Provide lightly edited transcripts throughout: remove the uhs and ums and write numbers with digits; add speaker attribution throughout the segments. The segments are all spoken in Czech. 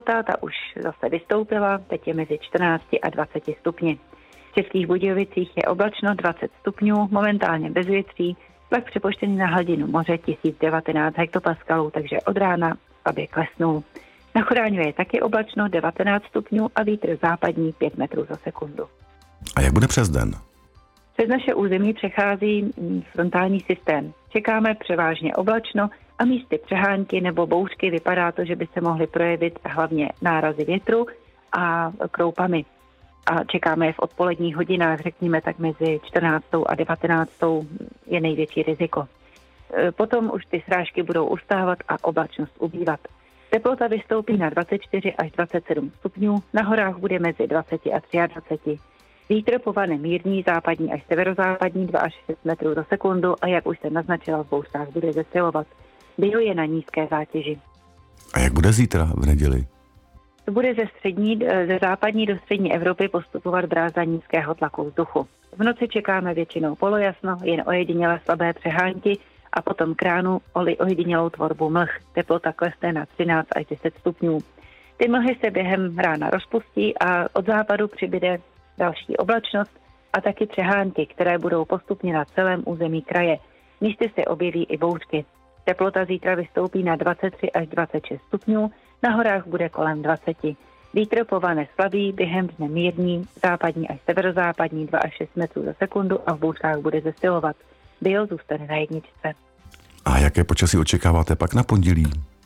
Speaker 1: Ta už zase vystoupila, teď je mezi 14 a 20 stupni. V Českých Budějovicích je oblačno 20 stupňů, momentálně bez větří, tlak přepoštěný na hladinu moře 1019 hektopaskalů, takže od rána slabě klesnul. Na Chodáňově je taky oblačno 19 stupňů a vítr západní 5 metrů za sekundu.
Speaker 2: A jak bude přes den?
Speaker 1: Přes naše území přechází frontální systém. Čekáme převážně oblačno a místy přehánky nebo bouřky vypadá to, že by se mohly projevit hlavně nárazy větru a kroupami. A čekáme je v odpoledních hodinách, řekněme tak mezi 14. a 19. je největší riziko. Potom už ty srážky budou ustávat a oblačnost ubývat. Teplota vystoupí na 24 až 27 stupňů, na horách bude mezi 20 a 23. Vítr povane mírný, západní až severozápadní 2 až 6 metrů za sekundu a jak už jsem naznačila, v bouřkách bude zesilovat. Bio je na nízké zátěži.
Speaker 2: A jak bude zítra v neděli?
Speaker 1: To bude ze západní do střední Evropy postupovat brázda nízkého tlaku vzduchu. V noci čekáme většinou polojasno, jen ojedinělé slabé přehánky a potom kránu ojedinělou tvorbu mlh. Teplota klesne na 13 až 10 stupňů. Ty mlhy se během rána rozpustí a od západu přibyde další oblačnost a taky přehánky, které budou postupně na celém území kraje. Místy se objeví i bouřky. Teplota zítra vystoupí na 23 až 26 stupňů, na horách bude kolem 20. Vítr povane slabý, během dne mírný, západní až severozápadní 2 až 6 metrů za sekundu a v bouřkách bude zesilovat. Bio zůstane na jedničce.
Speaker 2: A jaké počasí očekáváte pak na pondělí?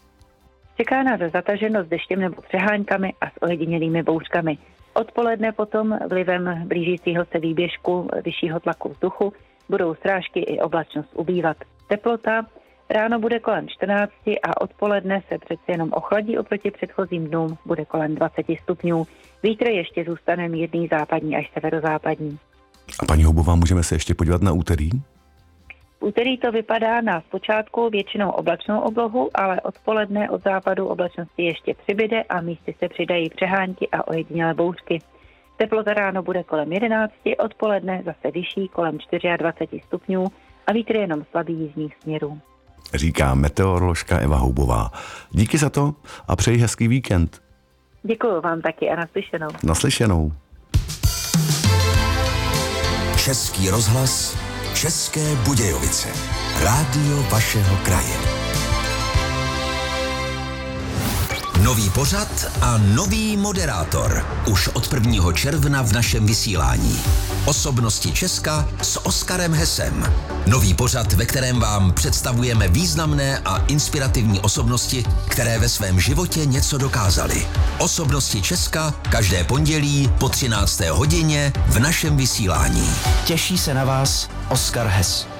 Speaker 1: Čeká nás zataženost deštěm nebo přeháňkami a s ojedinělými bouřkami. Odpoledne potom vlivem blížícího se výběžku vyššího tlaku vzduchu budou srážky i oblačnost ubývat. Teplota ráno bude kolem 14 a odpoledne se přece jenom ochladí oproti předchozím dnům, bude kolem 20 stupňů. Vítr ještě zůstane mírný západní až severozápadní.
Speaker 2: A paní Houbová, můžeme se ještě podívat na úterý?
Speaker 1: V úterý to vypadá na zpočátku většinou oblačnou oblohu, ale odpoledne od západu oblačnosti ještě přibyde a místy se přidají přehánky a ojedinělé bouřky. Teplota ráno bude kolem 11, odpoledne zase vyšší kolem 24 stupňů a vítr jenom slabý jižních směrů.
Speaker 2: Říká meteoroložka Eva Houbová. Díky za to a přeji hezký víkend.
Speaker 1: Děkuju vám taky a naslyšenou.
Speaker 2: Naslyšenou.
Speaker 3: Český rozhlas, České Budějovice. Rádio vašeho kraje. Nový pořad a nový moderátor. Už od 1. června v našem vysílání. Osobnosti Česka s Oskarem Hesem. Nový pořad, ve kterém vám představujeme významné a inspirativní osobnosti, které ve svém životě něco dokázaly. Osobnosti Česka každé pondělí po 13. hodině v našem vysílání.
Speaker 4: Těší se na vás Oskar Hes.